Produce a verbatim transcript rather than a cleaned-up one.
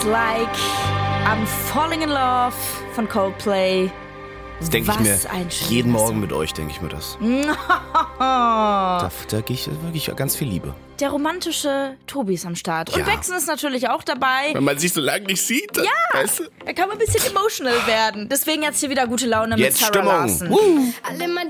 Like I'm Falling in Love von Coldplay. Das denke ich mir jeden Morgen mit euch, denke ich mir das. da da gehe ich wirklich ganz viel Liebe. Der romantische Tobi ist am Start. Und Ja. Wechsel ist natürlich auch dabei. Wenn man sich so lange nicht sieht, dann, Ja, weißt du? da kann man ein bisschen emotional werden. Deswegen jetzt hier wieder gute Laune Jetzt mit Sarah Stimmung. Larson. Woo. I live my